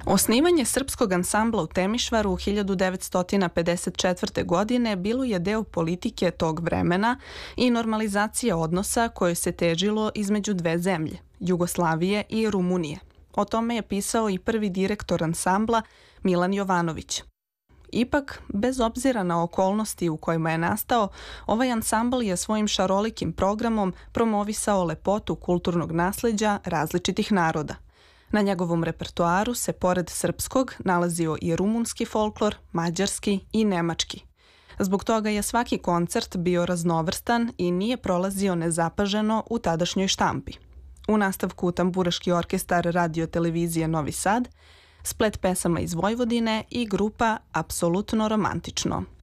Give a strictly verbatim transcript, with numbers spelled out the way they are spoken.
Osnivanje srpskog ansambla u Temišvaru hiljadu devetsto pedeset četvrte. godine bilo je deo politike tog vremena i normalizacije odnosa koje se težilo između dve zemlje, Jugoslavije i Rumunije. O tome je pisao i prvi direktor ansambla Milan Jovanović. Ipak, bez obzira na okolnosti u kojima je nastao, ovaj ansambl je svojim šarolikim programom promovisao lepotu kulturnog nasleđa različitih naroda. Na njegovom repertoaru se pored srpskog nalazio i rumunski folklor, mađarski i nemački. Zbog toga je svaki koncert bio raznovrstan i nije prolazio nezapaženo u tadašnjoj štampi. U nastavku Tamburaški orkestar Radio televizije Novi Sad, splet pesama iz Vojvodine i grupa Apsolutno romantično.